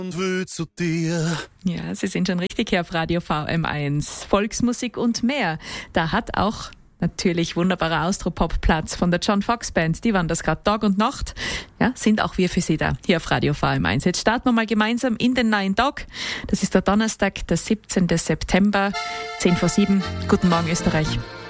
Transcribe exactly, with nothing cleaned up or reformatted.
Und will zu dir. Ja, Sie sind schon richtig hier auf Radio V M eins. Volksmusik und mehr. Da hat auch natürlich wunderbarer Austropop Platz von der John Fox Band. Die waren das gerade Tag und Nacht. Ja, sind auch wir für Sie da, hier auf Radio V M eins. Jetzt starten wir mal gemeinsam in den neuen Tag. Das ist der Donnerstag, der siebzehnten September, zehn vor sieben. Guten Morgen, Österreich.